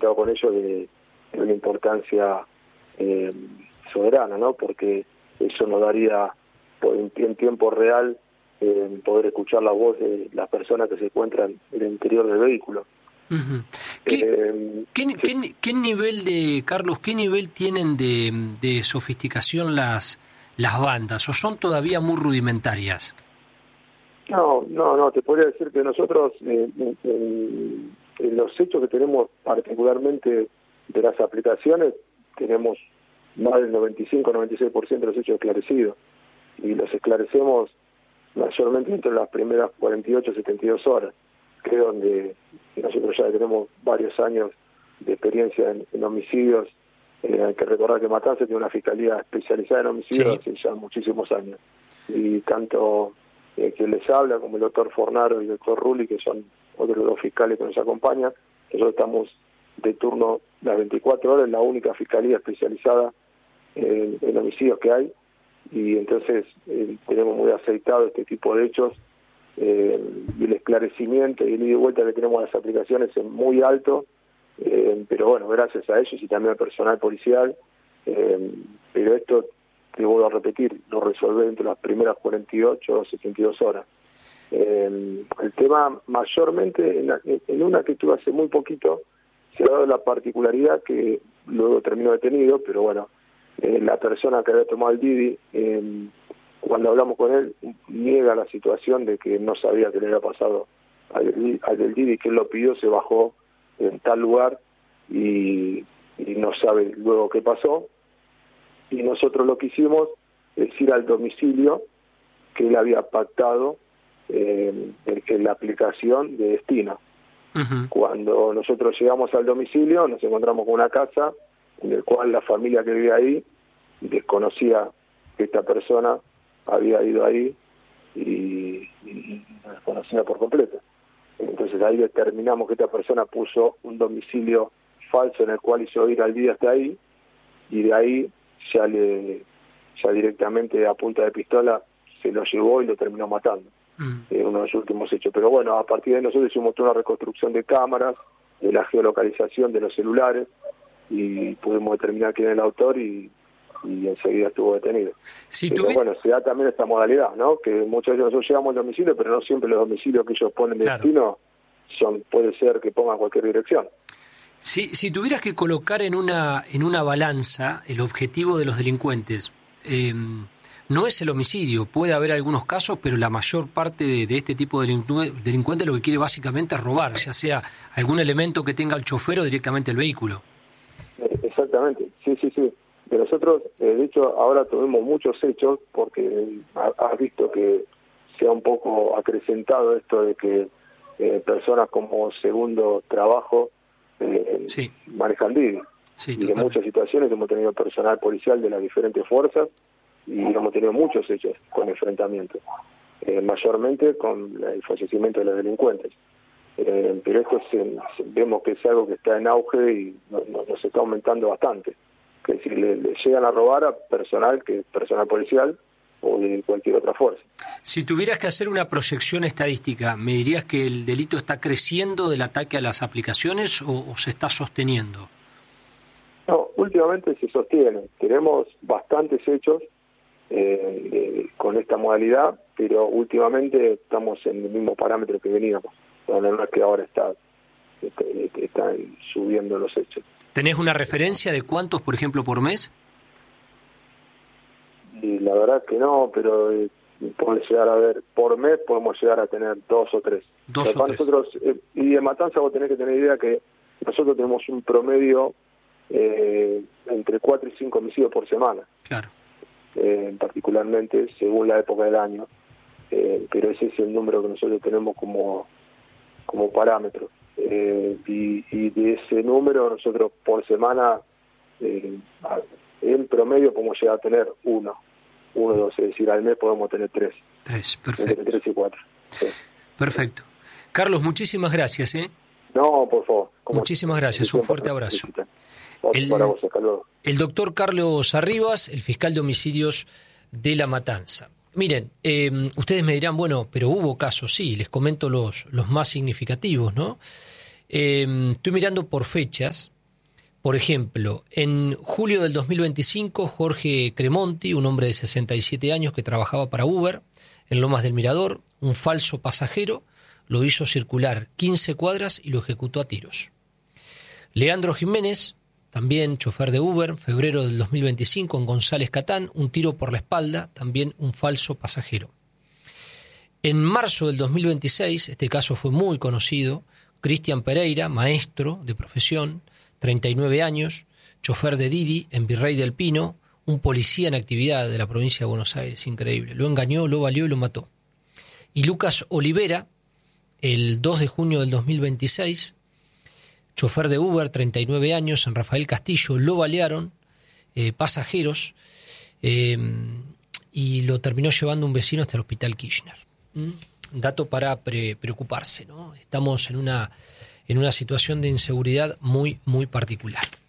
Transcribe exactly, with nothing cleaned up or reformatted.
comentado con ellos de, de una importancia eh, soberana, ¿no? Porque eso nos daría en, en tiempo real eh, poder escuchar la voz de las personas que se encuentran en el interior del vehículo. Uh-huh. ¿Qué, eh, ¿qué, sí. qué, ¿Qué nivel de, Carlos, qué nivel tienen de, de sofisticación las, las bandas, o son todavía muy rudimentarias? No, no, no, te podría decir que nosotros, eh, en, en los hechos que tenemos particularmente de las aplicaciones, tenemos más del noventa y cinco a noventa y seis por ciento de los hechos esclarecidos, y los esclarecemos mayormente entre las primeras cuarenta y ocho a setenta y dos horas, que es donde nosotros ya tenemos varios años de experiencia en, en homicidios. Eh, hay que recordar que Matanza tiene una fiscalía especializada en homicidios, sí, hace ya muchísimos años, y tanto eh, quien les habla como el doctor Fornaro y el doctor Rulli, que son otros dos fiscales que nos acompañan, nosotros estamos de turno las veinticuatro horas, la única fiscalía especializada en, en homicidios que hay, y entonces eh, tenemos muy aceitado este tipo de hechos, eh, y el esclarecimiento y el ida y vuelta que tenemos a las aplicaciones es muy alto, eh, pero bueno, gracias a ellos y también al personal policial, eh, pero esto, te vuelvo a repetir, lo resolvé entre las primeras cuarenta y ocho o setenta y dos horas. Eh, el tema mayormente, en, la, en una que estuve hace muy poquito, se ha dado la particularidad que luego terminó detenido, pero bueno, eh, la persona que había tomado el Didi, eh, cuando hablamos con él, niega la situación de que no sabía qué le había pasado al, al del Didi, que él lo pidió, se bajó en tal lugar y, y no sabe luego qué pasó. Y nosotros lo que hicimos es ir al domicilio que él había pactado eh, en la aplicación de destino. Uh-huh. Cuando nosotros llegamos al domicilio, nos encontramos con una casa en la cual la familia que vivía ahí desconocía que esta persona había ido ahí y, y la desconocía por completo. Entonces ahí determinamos que esta persona puso un domicilio falso en el cual hizo ir al día hasta ahí, y de ahí ya le ya directamente a punta de pistola se lo llevó y lo terminó matando. Mm. Eh, uno de los últimos hechos. Pero bueno, a partir de nosotros hicimos toda una reconstrucción de cámaras, de la geolocalización de los celulares, y pudimos determinar quién era el autor y, y enseguida estuvo detenido. Si pero tuvi... bueno, se da también esta modalidad, ¿no? Que muchas veces nosotros llegamos al domicilio, pero no siempre los domicilios que ellos ponen de claro. destino son, puede ser que pongan cualquier dirección. Si, si tuvieras que colocar en una en una balanza el objetivo de los delincuentes, eh, no es el homicidio, puede haber algunos casos, pero la mayor parte de, de este tipo de delincu- delincuentes lo que quiere básicamente es robar, ya sea algún elemento que tenga el chofer o directamente el vehículo. Exactamente, sí, sí, sí. De nosotros, eh, de hecho, ahora tuvimos muchos hechos, porque has visto que se ha un poco acrecentado esto de que eh, personas como segundo trabajo eh, sí. manejan Didi. Sí, y en muchas situaciones hemos tenido personal policial de las diferentes fuerzas y hemos tenido muchos hechos con enfrentamientos, eh, mayormente con el fallecimiento de los delincuentes. Eh, pero esto se, se, vemos que es algo que está en auge y nos, nos está aumentando bastante. Que si le, le llegan a robar a personal que es personal policial o de cualquier otra fuerza. Si tuvieras que hacer una proyección estadística, ¿me dirías que el delito está creciendo del ataque a las aplicaciones o, o se está sosteniendo? No, últimamente se sostiene. Tenemos bastantes hechos eh, eh, con esta modalidad, pero últimamente estamos en el mismo parámetro que veníamos. No es que ahora está, está, están subiendo los hechos. ¿Tenés una referencia de cuántos, por ejemplo, por mes? Y la verdad que no, pero eh, puede llegar a ver, por mes podemos llegar a tener dos o tres. Dos o, o tres. Nosotros, eh, y en Matanza vos tenés que tener idea que nosotros tenemos un promedio eh, entre cuatro y cinco homicidios por semana. Claro. Eh, particularmente según la época del año. Eh, pero ese es el número que nosotros tenemos como, como parámetro. Eh, y, y de ese número nosotros por semana eh, en promedio podemos llegar a tener uno, uno, dos, es decir, al mes podemos tener tres. Tres, perfecto. Entre tres y cuatro. Sí. Perfecto. Carlos, muchísimas gracias. ¿eh? No, por favor. Muchísimas gracias, un fuerte abrazo. El, para vos, hasta luego. El doctor Carlos Arribas, el fiscal de homicidios de La Matanza. Miren, eh, ustedes me dirán, bueno, pero hubo casos, sí, les comento los, los más significativos, ¿no? Eh, estoy mirando por fechas. Por ejemplo, en julio del dos mil veinticinco, Jorge Cremonti, un hombre de sesenta y siete años que trabajaba para Uber, en Lomas del Mirador, un falso pasajero lo hizo circular quince cuadras y lo ejecutó a tiros. Leandro Jiménez, también chofer de Uber, en febrero del dos mil veinticinco, en González Catán, un tiro por la espalda, también un falso pasajero. En marzo del dos mil veintiséis, este caso fue muy conocido, Cristian Pereira, maestro de profesión, treinta y nueve años, chofer de Didi en Virrey del Pino, un policía en actividad de la provincia de Buenos Aires, increíble. Lo engañó, lo valió y lo mató. Y Lucas Olivera, el dos de junio del dos mil veintiséis, chofer de Uber, treinta y nueve años, en Rafael Castillo, lo balearon, eh, pasajeros, eh, y lo terminó llevando un vecino hasta el Hospital Kirchner. ¿Mm? Dato para pre- preocuparse, ¿no? Estamos en una... en una situación de inseguridad muy, muy particular.